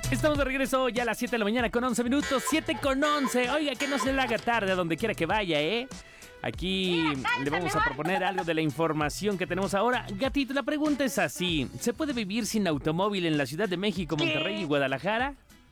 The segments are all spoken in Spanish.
Estamos de regreso ya a las 7 de la mañana con 11 minutos, 7 con 11. Oiga, que no se le haga tarde a donde quiera que vaya, ¿eh? Aquí le vamos a proponer algo de la información que tenemos ahora. Gatito, la pregunta es así. ¿Se puede vivir sin automóvil en la Ciudad de México, Monterrey y Guadalajara?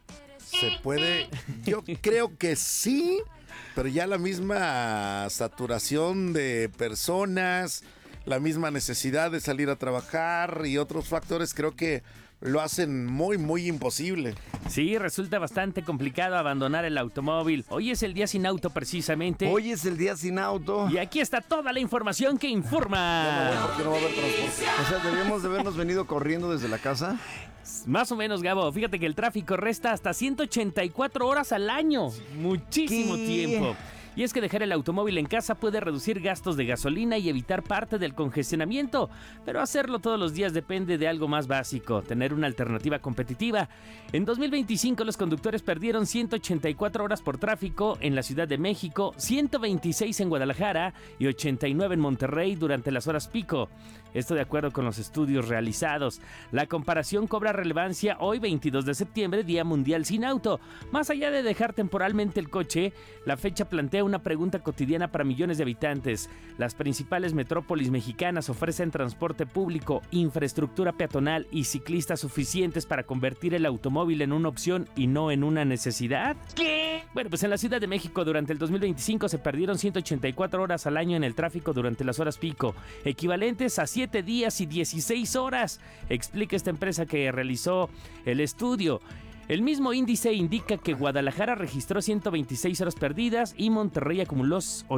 Se puede, yo creo que sí, pero ya la misma saturación de personas, la misma necesidad de salir a trabajar y otros factores creo que lo hacen muy, muy imposible. Sí, resulta bastante complicado abandonar el automóvil. Hoy es el día sin auto precisamente. Hoy es el día sin auto. Y aquí está toda la información que informa. Porque no va a haber transporte. O sea, debemos de habernos venido corriendo desde la casa. Más o menos, Gabo. Fíjate que el tráfico resta hasta 184 horas al año. Muchísimo tiempo. Y es que dejar el automóvil en casa puede reducir gastos de gasolina y evitar parte del congestionamiento, pero hacerlo todos los días depende de algo más básico, tener una alternativa competitiva. En 2025 los conductores perdieron 184 horas por tráfico en la Ciudad de México, 126 en Guadalajara y 89 en Monterrey durante las horas pico. Esto de acuerdo con los estudios realizados. La comparación cobra relevancia hoy 22 de septiembre, Día Mundial Sin Auto. Más allá de dejar temporalmente el coche, la fecha plantea una pregunta cotidiana para millones de habitantes. Las principales metrópolis mexicanas ofrecen transporte público, infraestructura peatonal y ciclistas suficientes para convertir el automóvil en una opción y no en una necesidad. ¿Qué? Bueno, pues en la Ciudad de México durante el 2025 se perdieron 184 horas al año en el tráfico durante las horas pico, equivalentes a 7 días y 16 horas, explica esta empresa que realizó el estudio. El mismo índice indica que Guadalajara registró 126 horas perdidas y Monterrey acumuló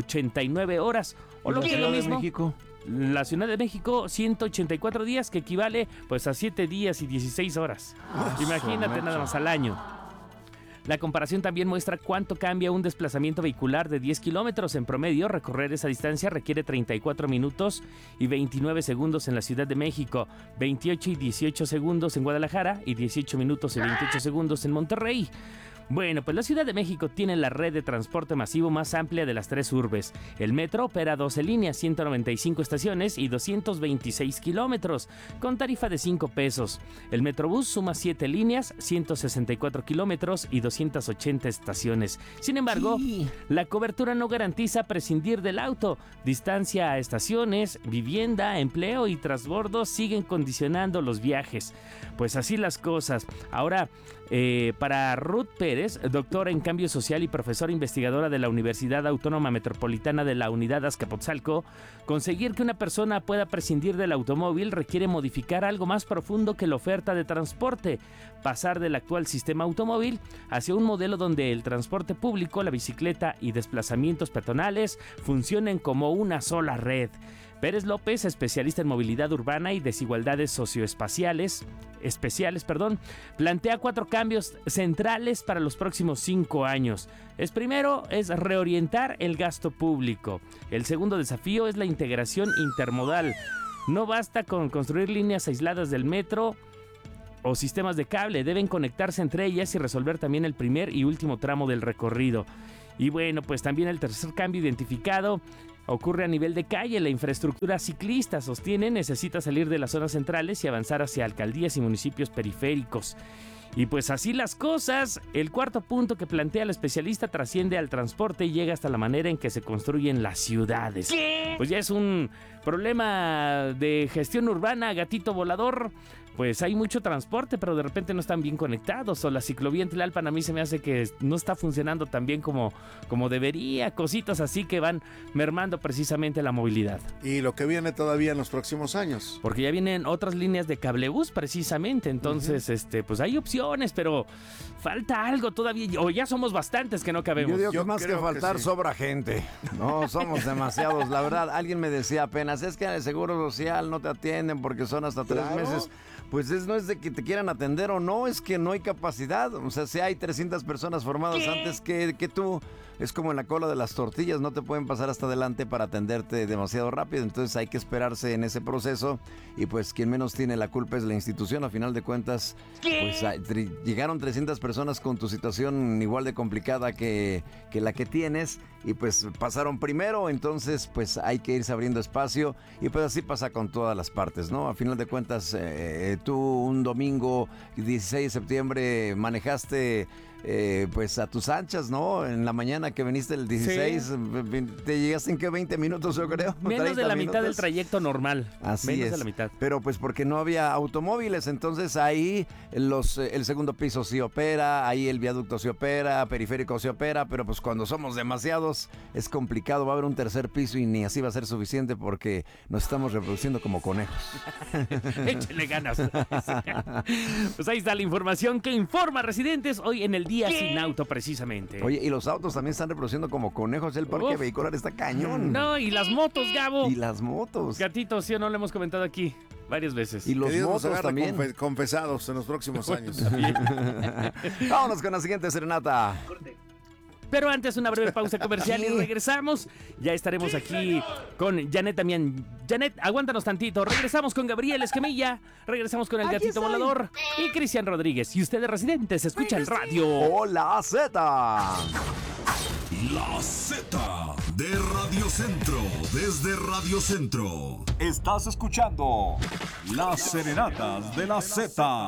89 horas. O lo que es lo mismo, México. la Ciudad de México 184 días, que equivale pues a 7 días y 16 horas. Imagínate nada más al año. La comparación también muestra cuánto cambia un desplazamiento vehicular de 10 kilómetros. En promedio, recorrer esa distancia requiere 34 minutos y 29 segundos en la Ciudad de México, 28 y 18 segundos en Guadalajara y 18 minutos y 28 segundos en Monterrey. Bueno, pues la Ciudad de México tiene la red de transporte masivo más amplia de las tres urbes. El metro opera 12 líneas, 195 estaciones y 226 kilómetros, con tarifa de 5 pesos. El Metrobús suma 7 líneas, 164 kilómetros y 280 estaciones. Sin embargo, la cobertura no garantiza prescindir del auto. Distancia a estaciones, vivienda, empleo y transbordo siguen condicionando los viajes. Pues así las cosas. Ahora, para Ruth Pérez, doctora en cambio social y profesora investigadora de la Universidad Autónoma Metropolitana de la Unidad Azcapotzalco, conseguir que una persona pueda prescindir del automóvil requiere modificar algo más profundo que la oferta de transporte, pasar del actual sistema automóvil hacia un modelo donde el transporte público, la bicicleta y desplazamientos peatonales funcionen como una sola red. Pérez López, especialista en movilidad urbana y desigualdades socioespaciales especiales, plantea 4 cambios centrales para los próximos 5 años. El primero es reorientar el gasto público. El segundo desafío es la integración intermodal. No basta con construir líneas aisladas del metro o sistemas de cable, deben conectarse entre ellas y resolver también el primer y último tramo del recorrido. Y bueno, pues también el tercer cambio identificado ocurre a nivel de calle. La infraestructura ciclista, sostiene, necesita salir de las zonas centrales y avanzar hacia alcaldías y municipios periféricos. Y pues así las cosas. El cuarto punto que plantea el especialista trasciende al transporte y llega hasta la manera en que se construyen las ciudades. ¿Qué? Pues ya es un problema de gestión urbana, gatito volador. Pues hay mucho transporte, pero de repente no están bien conectados. O la ciclovía en Tlalpan a mí se me hace que no está funcionando tan bien como debería. Cositas así que van mermando precisamente la movilidad. Y lo que viene todavía en los próximos años. Porque ya vienen otras líneas de cablebús precisamente. Entonces, pues hay opciones, pero falta algo todavía. O ya somos bastantes que no cabemos. Yo digo que más que faltar, sobra gente. No, somos demasiados. La verdad, alguien me decía apenas, es que en el Seguro Social no te atienden porque son hasta 3 meses. Pues no es de que te quieran atender o no, es que no hay capacidad. O sea, si hay 300 personas formadas antes que tú, es como en la cola de las tortillas, no te pueden pasar hasta adelante para atenderte demasiado rápido. Entonces hay que esperarse en ese proceso y pues quien menos tiene la culpa es la institución. A final de cuentas, pues llegaron 300 personas con tu situación igual de complicada que la que tienes y pues pasaron primero. Entonces pues hay que irse abriendo espacio y pues así pasa con todas las partes, ¿no? A final de cuentas tú un domingo 16 de septiembre manejaste pues a tus anchas, ¿no? En la mañana que viniste el 16, te llegaste en qué 20 minutos, yo creo. Menos de la mitad del trayecto normal. Así menos es. de la mitad. Pero pues porque no había automóviles, entonces ahí el segundo piso sí opera, ahí el viaducto sí opera, periférico sí opera, pero pues cuando somos demasiados es complicado, va a haber un tercer piso y ni así va a ser suficiente porque nos estamos reproduciendo como conejos. Échenle ganas. Pues ahí está la información que informa residentes hoy en el Día Sin Auto, precisamente. Oye, y los autos también están reproduciendo como conejos, el parque vehicular está cañón. No, y las motos, Gabo. Y las motos. Gatito, sí o no, lo hemos comentado aquí varias veces. Y los Que Dios nos motos agarre también. confesados en los próximos años. Vámonos con la siguiente serenata. Pero antes una breve pausa comercial y regresamos. Ya estaremos aquí con Janet Damián. Janet, aguántanos tantito. Regresamos con Gabriel Escamilla. Regresamos con el Gatito Volador y Cristian Rodríguez. Y ustedes, residentes, escuchan radio. ¡Hola, Z! La Z de Radio Centro, desde Radio Centro. Estás escuchando Las Serenatas de la Z.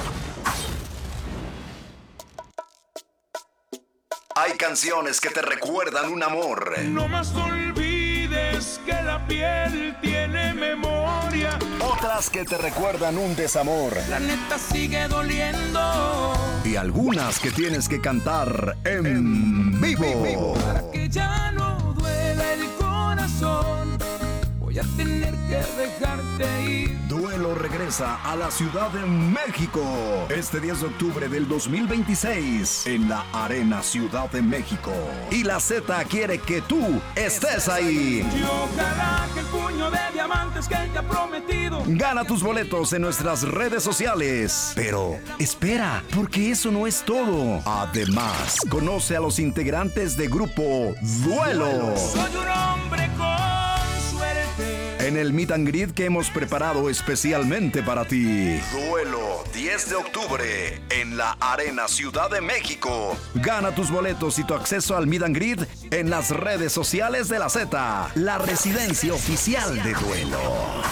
Hay canciones que te recuerdan un amor. No más olvides que la piel tiene memoria. Otras que te recuerdan un desamor. La neta sigue doliendo. Y algunas que tienes que cantar en vivo. Para que ya no duela el corazón, voy a tener que dejarte ir. Duelo regresa a la Ciudad de México este 10 de octubre del 2026 en la Arena Ciudad de México. Y la Z quiere que tú estés ahí. Y ojalá que el puño de diamantes que te ha prometido. Gana tus boletos en nuestras redes sociales. Pero espera, porque eso no es todo. Además, conoce a los integrantes de grupo Duelo. Soy un hombre con suerte. En el meet and greet que hemos preparado especialmente para ti. Duelo, 10 de octubre, en la Arena Ciudad de México. Gana tus boletos y tu acceso al meet and greet en las redes sociales de la Z, la residencia oficial de Duelo.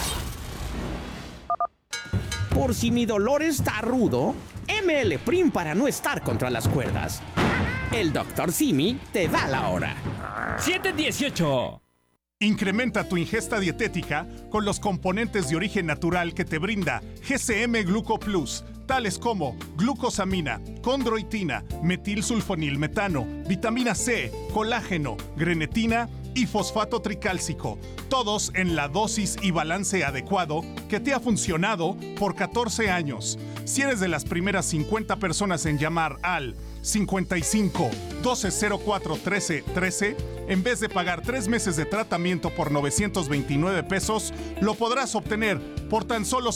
Por si mi dolor está rudo, ML Prim para no estar contra las cuerdas. El Dr. Simi te da la hora. 7:18. Incrementa tu ingesta dietética con los componentes de origen natural que te brinda GCM Gluco Plus, tales como glucosamina, condroitina, metilsulfonilmetano, vitamina C, colágeno, grenetina y fosfato tricálcico, todos en la dosis y balance adecuado que te ha funcionado por 14 años. Si eres de las primeras 50 personas en llamar al 55 1204 13 13, en vez de pagar 3 meses de tratamiento por 929 pesos, lo podrás obtener por tan solo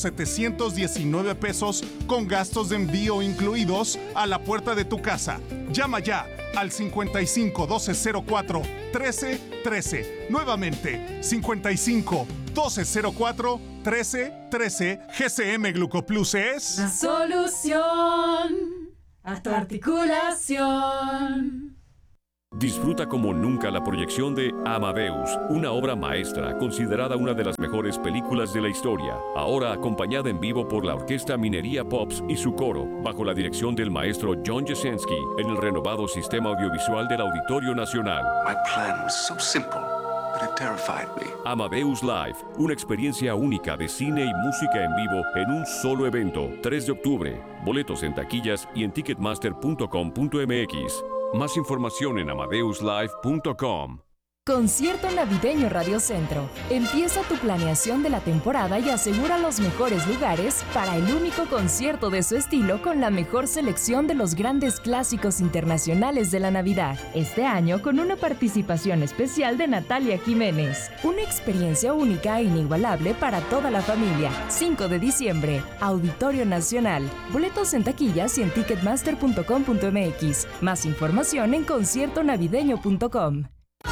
719 pesos con gastos de envío incluidos a la puerta de tu casa. Llama ya al 55 1204 13 13. Nuevamente, 55 1204 13 13. GCM Glucoplus es la solución a tu articulación. Disfruta como nunca la proyección de Amadeus, una obra maestra considerada una de las mejores películas de la historia, ahora acompañada en vivo por la Orquesta Minería Pops y su coro, bajo la dirección del maestro John Jasenski, en el renovado sistema audiovisual del Auditorio Nacional. My plan was so simple, but it terrified me. Amadeus Live, una experiencia única de cine y música en vivo en un solo evento, 3 de octubre. Boletos en taquillas y en ticketmaster.com.mx. Más información en amadeuslive.com. Concierto Navideño Radio Centro. Empieza tu planeación de la temporada y asegura los mejores lugares para el único concierto de su estilo con la mejor selección de los grandes clásicos internacionales de la Navidad. Este año con una participación especial de Natalia Jiménez. Una experiencia única e inigualable para toda la familia. 5 de diciembre, Auditorio Nacional. Boletos en taquillas y en ticketmaster.com.mx. Más información en conciertonavideño.com.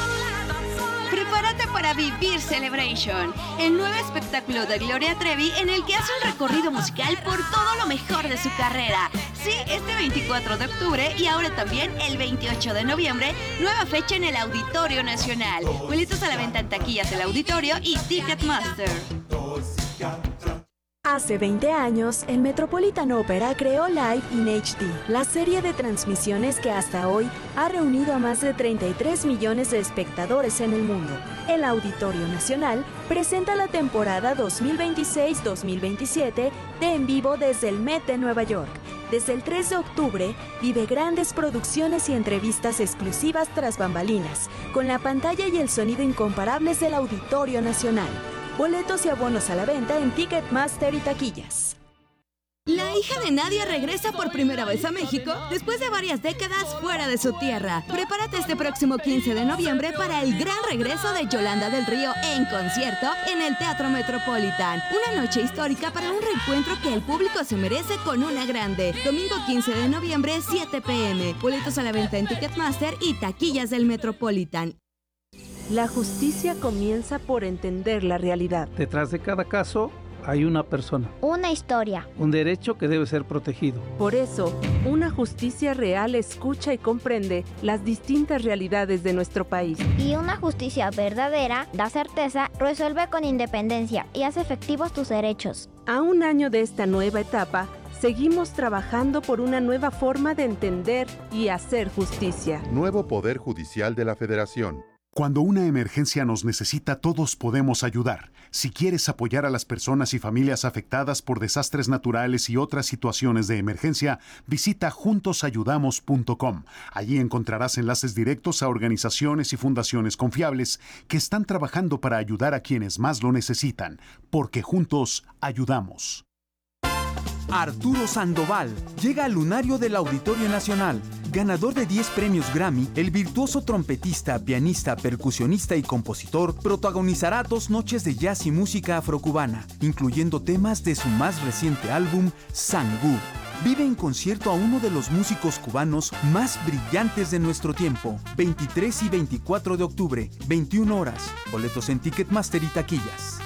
Prepárate para vivir Celebration, el nuevo espectáculo de Gloria Trevi en el que hace un recorrido musical por todo lo mejor de su carrera. Sí, este 24 de octubre y ahora también el 28 de noviembre, nueva fecha en el Auditorio Nacional. Boletos a la venta en taquillas del Auditorio y Ticketmaster. Hace 20 años, el Metropolitan Opera creó Live in HD, la serie de transmisiones que hasta hoy ha reunido a más de 33 millones de espectadores en el mundo. El Auditorio Nacional presenta la temporada 2026-2027 de En Vivo desde el Met de Nueva York. Desde el 3 de octubre, vive grandes producciones y entrevistas exclusivas tras bambalinas, con la pantalla y el sonido incomparables del Auditorio Nacional. Boletos y abonos a la venta en Ticketmaster y taquillas. La hija de Nadia regresa por primera vez a México después de varias décadas fuera de su tierra. Prepárate este próximo 15 de noviembre para el gran regreso de Yolanda del Río en concierto en el Teatro Metropolitan. Una noche histórica para un reencuentro que el público se merece con una grande. Domingo 15 de noviembre, 7 p.m. Boletos a la venta en Ticketmaster y taquillas del Metropolitan. La justicia comienza por entender la realidad. Detrás de cada caso hay una persona. Una historia. Un derecho que debe ser protegido. Por eso, una justicia real escucha y comprende las distintas realidades de nuestro país. Y una justicia verdadera da certeza, resuelve con independencia y hace efectivos tus derechos. A un año de esta nueva etapa, seguimos trabajando por una nueva forma de entender y hacer justicia. Nuevo Poder Judicial de la Federación. Cuando una emergencia nos necesita, todos podemos ayudar. Si quieres apoyar a las personas y familias afectadas por desastres naturales y otras situaciones de emergencia, visita juntosayudamos.com. Allí encontrarás enlaces directos a organizaciones y fundaciones confiables que están trabajando para ayudar a quienes más lo necesitan, porque juntos ayudamos. Arturo Sandoval llega al lunario del Auditorio Nacional. Ganador de 10 premios Grammy, el virtuoso trompetista, pianista, percusionista y compositor protagonizará 2 noches de jazz y música afrocubana, incluyendo temas de su más reciente álbum, Sangú. Vive en concierto a uno de los músicos cubanos más brillantes de nuestro tiempo. 23 y 24 de octubre, 21 horas. Boletos en Ticketmaster y taquillas.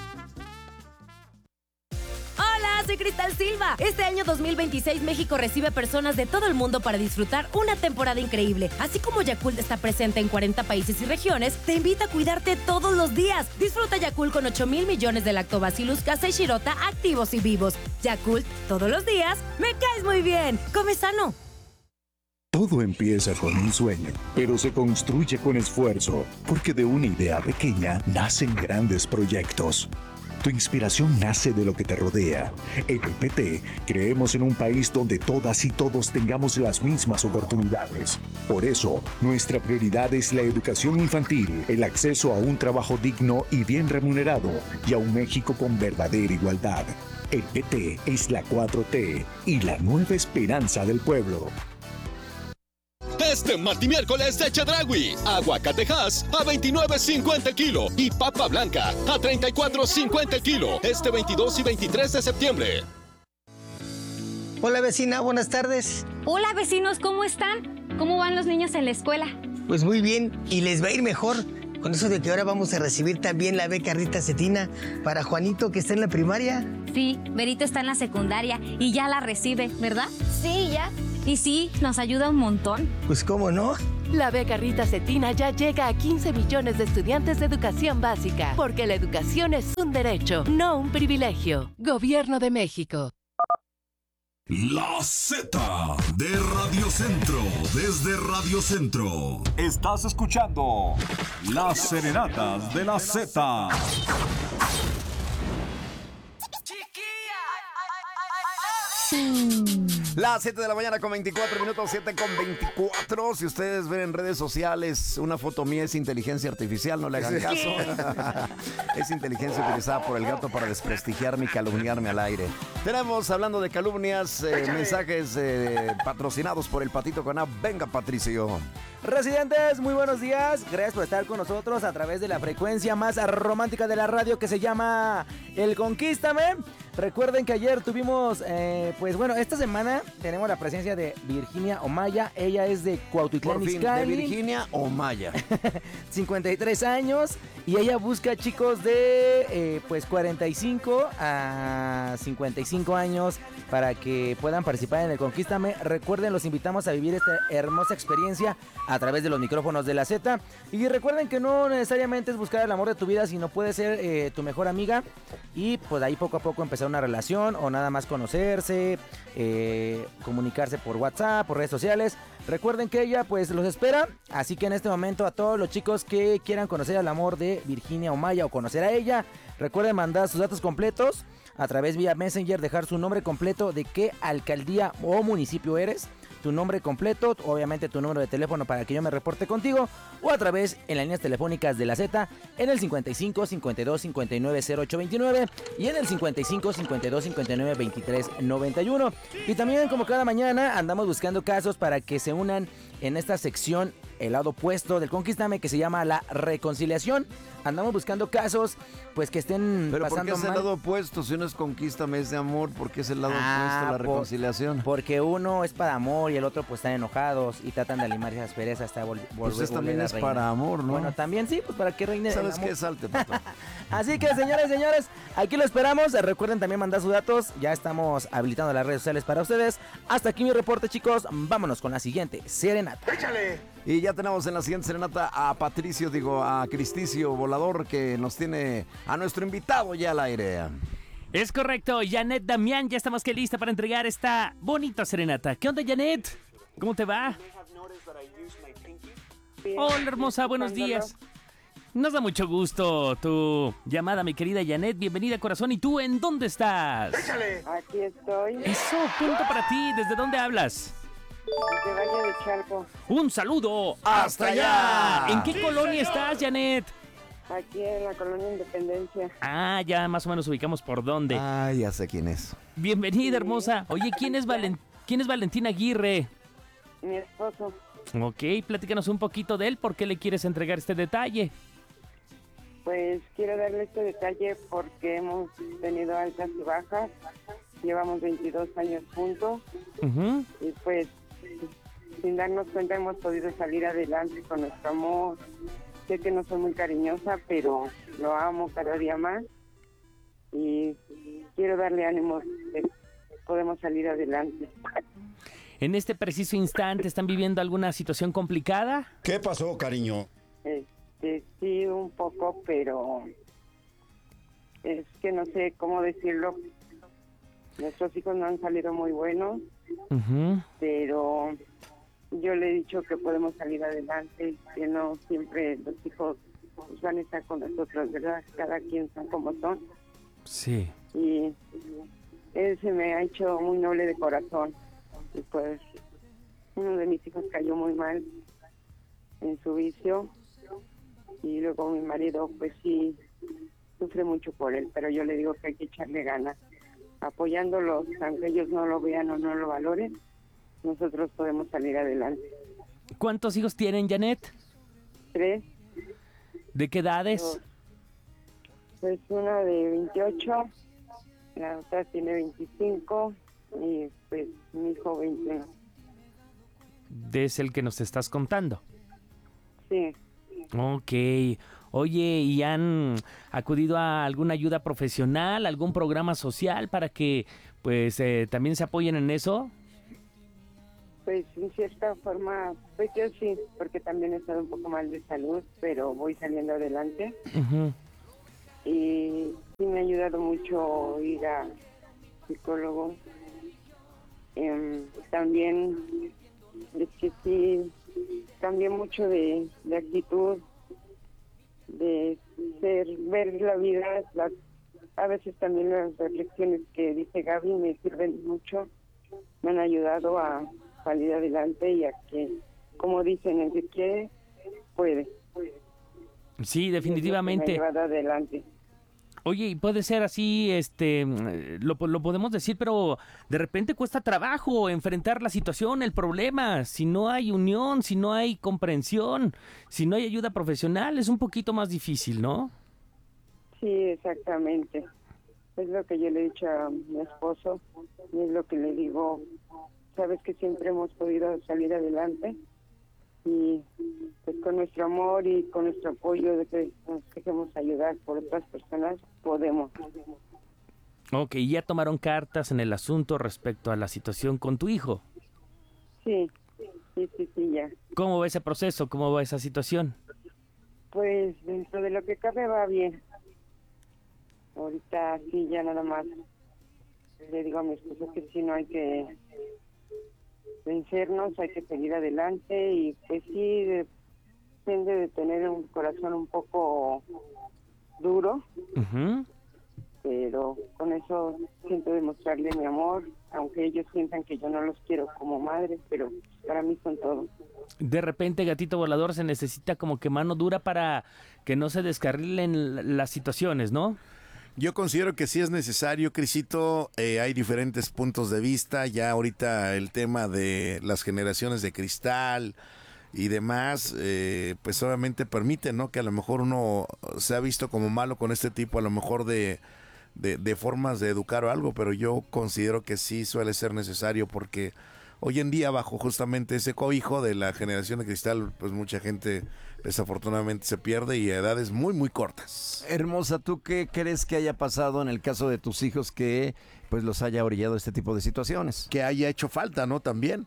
Soy Cristal Silva. Este año 2026 México recibe personas de todo el mundo para disfrutar una temporada increíble. Así como Yakult está presente en 40 países y regiones, te invita a cuidarte todos los días. Disfruta Yakult con 8,000 millones de Lactobacillus casei shirota activos y vivos. Yakult, todos los días, me caes muy bien. Come sano. Todo empieza con un sueño, pero se construye con esfuerzo, porque de una idea pequeña nacen grandes proyectos. Tu inspiración nace de lo que te rodea. En el PT creemos en un país donde todas y todos tengamos las mismas oportunidades. Por eso, nuestra prioridad es la educación infantil, el acceso a un trabajo digno y bien remunerado, y a un México con verdadera igualdad. El PT es la 4T y la nueva esperanza del pueblo. Este martes y miércoles de Chedraui, aguacatejas a $29.50 el kilo y papa blanca a $34.50 el kilo, este 22 y 23 de septiembre. Hola vecina, buenas tardes. Hola vecinos, ¿cómo están? ¿Cómo van los niños en la escuela? Pues muy bien, y les va a ir mejor con eso de que ahora vamos a recibir también la beca Rita Cetina para Juanito, que está en la primaria. Sí, Berito está en la secundaria y ya la recibe, ¿verdad? Sí, ya. Y sí, nos ayuda un montón. Pues cómo no. La beca Rita Cetina ya llega a 15 millones de estudiantes de educación básica, porque la educación es un derecho, no un privilegio. Gobierno de México. La Z de Radio Centro, desde Radio Centro. Estás escuchando Las Serenatas de la Z. Las 7 de la mañana con 24 minutos, 7 con 24. Si ustedes ven en redes sociales una foto mía, es inteligencia artificial, no le hagan caso. Es inteligencia utilizada por el gato para desprestigiarme y calumniarme al aire. Tenemos, hablando de calumnias, mensajes patrocinados por el Patito con A. Venga, Patricio. Residentes, muy buenos días. Gracias por estar con nosotros a través de la frecuencia más romántica de la radio que se llama El Conquístame. Recuerden que ayer tuvimos, pues bueno, esta semana tenemos la presencia de Virginia Omaya. Ella es de Cuautitlán Izcalli. De Virginia Omaya. 53 años. Y ella busca chicos de pues 45 a 55 años para que puedan participar en el Conquístame. Recuerden, los invitamos a vivir esta hermosa experiencia a través de los micrófonos de la Z. Y recuerden que no necesariamente es buscar el amor de tu vida, sino puede ser tu mejor amiga. Y pues ahí poco a poco empezar una relación o nada más conocerse, comunicarse por WhatsApp, por redes sociales. Recuerden que ella pues los espera, así que en este momento a todos los chicos que quieran conocer al amor de Virginia Omaya o conocer a ella, recuerden mandar sus datos completos a través vía Messenger, dejar su nombre completo, de qué alcaldía o municipio eres, tu nombre completo, obviamente tu número de teléfono para que yo me reporte contigo, o a través en las líneas telefónicas de la Z en el 55 52 59 08 29 y en el 55 52 59 23 91. Y también, como cada mañana, andamos buscando casos para que se unan en esta sección, el lado opuesto del Conquístame, que se llama la reconciliación. Andamos buscando casos pues que estén Pero pasando ¿por qué es el mal. lado opuesto? Si uno es Conquístame, es de amor, ¿por qué es el lado opuesto, la reconciliación? Porque uno es para amor y el otro pues están enojados y tratan de limar esas perezas hasta volver Pues también a es reinar. para amor, ¿no? Bueno, también sí, pues para que reine el ¿Sabes amor. qué? Salte, pato. Así que, señores, aquí lo esperamos. Recuerden también mandar sus datos. Ya estamos habilitando las redes sociales para ustedes. Hasta aquí mi reporte, chicos. Vámonos con la siguiente serenata. ¡Échale! Y ya tenemos en la siguiente serenata a a Cristicio Volador, que nos tiene a nuestro invitado ya al aire. Es correcto, Janet Damián ya está más que lista para entregar esta bonita serenata. ¿Qué onda, Janet? ¿Cómo te va? Hola, hermosa, buenos días. Nos da mucho gusto tu llamada, mi querida Janet. Bienvenida, corazón. ¿Y tú en dónde estás? ¡Échale! Aquí estoy. Eso, punto para ti. ¿Desde dónde hablas? De Valle de Chalco. Un saludo hasta allá. ¿En qué colonia estás, Janet? Aquí en la colonia Independencia. Ah, ya más o menos ubicamos por dónde. Ah, ya sé quién es. Bienvenida, hermosa. Oye, ¿quién es Valentín Aguirre? Mi esposo. Ok, platícanos un poquito de él. ¿Por qué le quieres entregar este detalle? Pues quiero darle este detalle porque hemos tenido altas y bajas. Llevamos 22 años juntos. Y pues, sin darnos cuenta, hemos podido salir adelante con nuestro amor. Sé que no soy muy cariñosa, pero lo amo cada día más. Y quiero darle ánimos de que podemos salir adelante. ¿En este preciso instante están viviendo alguna situación complicada? ¿Qué pasó, cariño? Sí, un poco, pero es que no sé cómo decirlo. Nuestros hijos no han salido muy buenos, pero yo le he dicho que podemos salir adelante, que no siempre los hijos van a estar con nosotros, ¿verdad? Cada quien son como son. Sí. Y él se me ha hecho muy noble de corazón. Y pues uno de mis hijos cayó muy mal en su vicio. Y luego mi marido, pues sí, sufre mucho por él, pero yo le digo que hay que echarle ganas. Apoyándolos, aunque ellos no lo vean o no lo valoren, nosotros podemos salir adelante. ¿Cuántos hijos tienen, Janet? 3. ¿De qué edades? Pues una de 28, la otra tiene 25 y pues mi hijo 21. Es el que nos estás contando. Sí. Ok. Oye, ¿y han acudido a alguna ayuda profesional, algún programa social para que pues también se apoyen en eso? Pues en cierta forma, pues yo sí, porque también he estado un poco mal de salud, pero voy saliendo adelante. Y sí me ha ayudado mucho ir a psicólogo. También es que sí, cambié mucho de actitud, de ver la vida. A veces también las reflexiones que dice Gaby me sirven mucho, me han ayudado a salir adelante y a que, como dicen, el que quiere, puede. Sí, definitivamente. Me ha llevado adelante. Oye, y puede ser así, lo podemos decir, pero de repente cuesta trabajo enfrentar la situación, el problema. Si no hay unión, si no hay comprensión, si no hay ayuda profesional, es un poquito más difícil, ¿no? Sí, exactamente. Es lo que yo le he dicho a mi esposo y es lo que le digo. Sabes que siempre hemos podido salir adelante y pues con nuestro amor y con nuestro apoyo de que nos dejemos ayudar por otras personas, podemos. Ok, ¿ya tomaron cartas en el asunto respecto a la situación con tu hijo? Sí, ya. ¿Cómo va ese proceso? ¿Cómo va esa situación? Pues dentro de lo que cabe va bien. Ahorita sí, ya nada más le digo a mi esposo que sí, no hay que vencernos, hay que seguir adelante y pues sí, depende de tener un corazón un poco duro, pero con eso siento demostrarle mi amor, aunque ellos sientan que yo no los quiero como madre, pero para mí son todo. De repente, gatito volador, se necesita como que mano dura para que no se descarrilen las situaciones, ¿no? Yo considero que sí es necesario, Crisito. Hay diferentes puntos de vista. Ya ahorita el tema de las generaciones de cristal y demás, pues obviamente permite, ¿no? Que a lo mejor uno se ha visto como malo con este tipo, a lo mejor de formas de educar o algo, pero yo considero que sí suele ser necesario porque hoy en día, bajo justamente ese cobijo de la generación de cristal, pues mucha gente desafortunadamente se pierde y a edades muy, muy cortas. Hermosa, ¿tú qué crees que haya pasado en el caso de tus hijos que pues los haya orillado este tipo de situaciones? Que haya hecho falta, ¿no? También.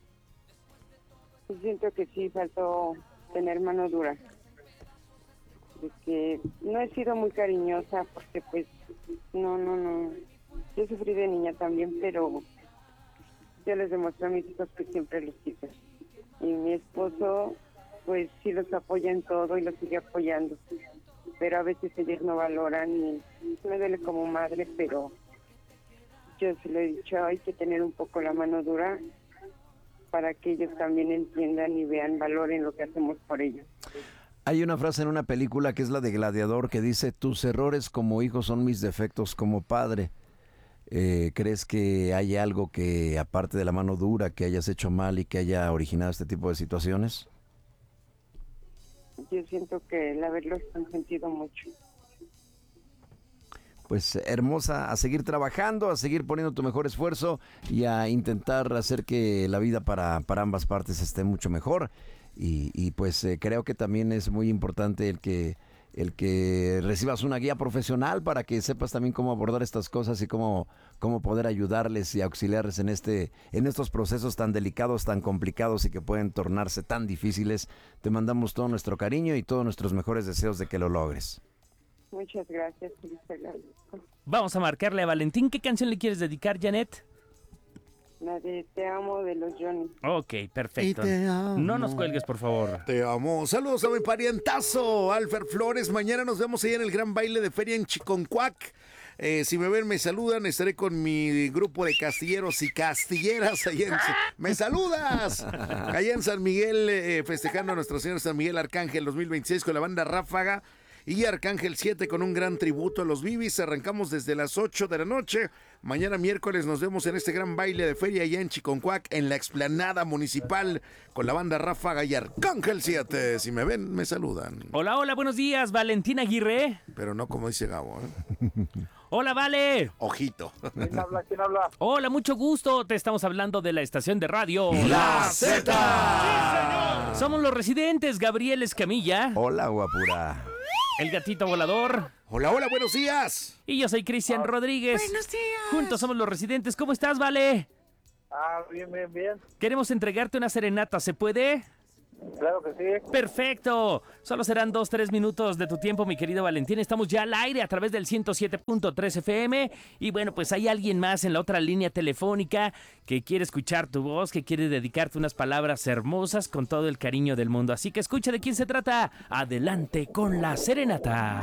Yo siento que sí faltó tener mano dura. De que no he sido muy cariñosa porque pues no. Yo sufrí de niña también, pero yo les demostré a mis hijos que siempre los quise. Y mi esposo pues sí los apoya en todo y los sigue apoyando. Pero a veces ellos no valoran y me duele como madre, pero yo se lo he dicho, hay que tener un poco la mano dura para que ellos también entiendan y vean valor en lo que hacemos por ellos. Hay una frase en una película que es la de Gladiador que dice: tus errores como hijo son mis defectos como padre. ¿Crees que hay algo que, aparte de la mano dura, que hayas hecho mal y que haya originado este tipo de situaciones? Yo siento que el haberlos consentido mucho. Pues hermosa, a seguir trabajando, a seguir poniendo tu mejor esfuerzo y a intentar hacer que la vida para ambas partes esté mucho mejor. Y pues creo que también es muy importante el que recibas una guía profesional para que sepas también cómo abordar estas cosas y cómo poder ayudarles y auxiliarles en estos procesos tan delicados, tan complicados y que pueden tornarse tan difíciles. Te mandamos todo nuestro cariño y todos nuestros mejores deseos de que lo logres. Muchas gracias. Vamos a marcarle a Valentín. ¿Qué canción le quieres dedicar, Janet? La de Te amo de los Johnny. Ok, perfecto. No nos cuelgues, por favor. Te amo. Saludos a mi parientazo, Alfer Flores. Mañana nos vemos allá en el gran baile de feria en Chiconcuac. Si me ven, me saludan. Estaré con mi grupo de castilleros y castilleras allá en... ¡Me saludas! Allá en San Miguel, festejando a Nuestro Señor San Miguel Arcángel 2026 con la banda Ráfaga y Arcángel 7 con un gran tributo a los Bibis. Arrancamos desde las 8 de la noche. Mañana miércoles nos vemos en este gran baile de feria allá en Chiconcuac, en la explanada municipal, con la banda Ráfaga y Arcángel 7. Si me ven, me saludan. Hola, buenos días, Valentín Aguirre. Pero no como dice Gabo, ¿eh? Hola, Vale. Ojito. ¿Quién habla? Hola, mucho gusto. Te estamos hablando de la estación de radio La Z. ¡Sí, señor! Somos los residentes, Gabriel Escamilla. Hola, guapura. El gatito volador. Hola, buenos días. Y yo soy Cristian Rodríguez. Buenos días. Juntos somos los residentes. ¿Cómo estás, Vale? Bien. Queremos entregarte una serenata, ¿se puede? Claro que sí. Perfecto. Solo serán 2-3 minutos de tu tiempo, mi querido Valentín. Estamos ya al aire a través del 107.3 FM. Y bueno, pues hay alguien más en la otra línea telefónica que quiere escuchar tu voz, que quiere dedicarte unas palabras hermosas con todo el cariño del mundo. Así que escucha de quién se trata. Adelante con la serenata.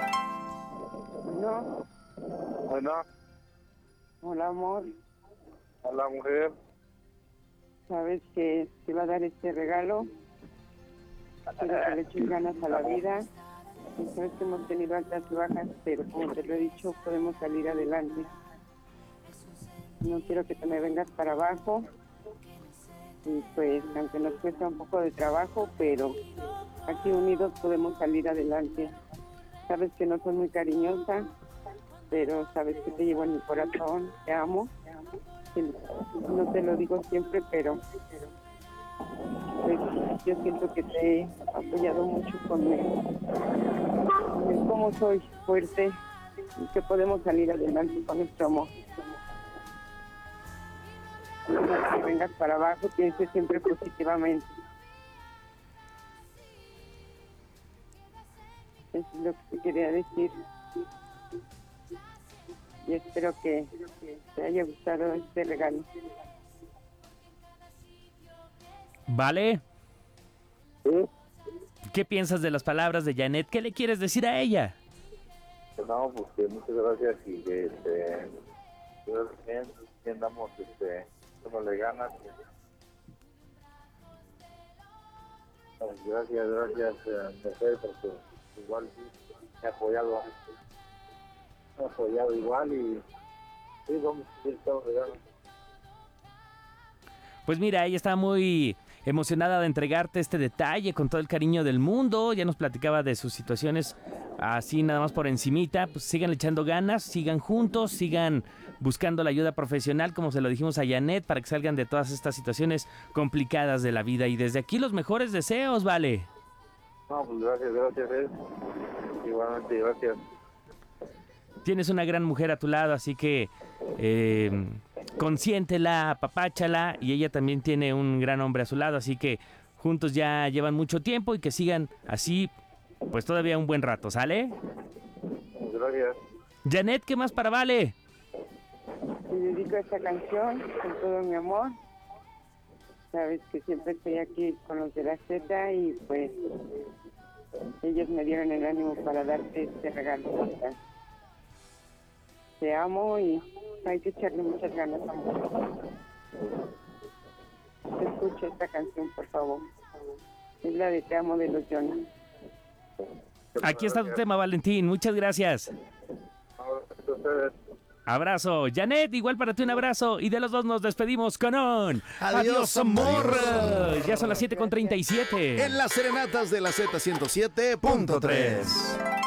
Bueno. Hola, amor. Hola, mujer. Sabes que te va a dar este regalo. Quiero que le eches ganas a la vida. Y sabes que hemos tenido altas y bajas, pero como te lo he dicho, podemos salir adelante. No quiero que te me vengas para abajo. Y pues, aunque nos cuesta un poco de trabajo, pero aquí unidos podemos salir adelante. Sabes que no soy muy cariñosa, pero sabes que te llevo en mi corazón. Te amo. No te lo digo siempre, pero pues, yo siento que te he apoyado mucho conmigo. En cómo soy fuerte y que podemos salir adelante con nuestro amor. No te vengas para abajo, piense siempre positivamente. Eso es lo que te quería decir. y espero que te haya gustado este regalo. ¿Vale? ¿Sí? ¿Qué piensas de las palabras de Janet? ¿Qué le quieres decir a ella? No, pues que muchas gracias y que que andamos dándole ganas. Gracias, Mercedes, porque igual me ha apoyado igual y sí, vamos a ir todos regalos. Pues mira, ella está muy emocionada de entregarte este detalle con todo el cariño del mundo. Ya nos platicaba de sus situaciones así nada más por encimita. Pues sigan echando ganas, sigan juntos, sigan buscando la ayuda profesional, como se lo dijimos a Janet, para que salgan de todas estas situaciones complicadas de la vida. Y desde aquí los mejores deseos, ¿vale? No, pues gracias, igualmente, gracias. Tienes una gran mujer a tu lado, así que consiéntela, apapáchala, y ella también tiene un gran hombre a su lado, así que juntos ya llevan mucho tiempo y que sigan así, pues todavía un buen rato, ¿sale? Gracias. Janet, ¿qué más para Vale? Te dedico esta canción con todo mi amor. Sabes que siempre estoy aquí con los de la Z y pues ellos me dieron el ánimo para darte este regalo. Te amo y hay que echarle muchas ganas, amor. Escucha esta canción, por favor. Es la de Te amo de los Jonas. Aquí está tu tema, Valentín. Muchas gracias. Abrazo. Janet, igual para ti un abrazo. Y de los dos nos despedimos con un... ¡Adiós, amor! Ya son las 7:37. En las serenatas de la Z107.3.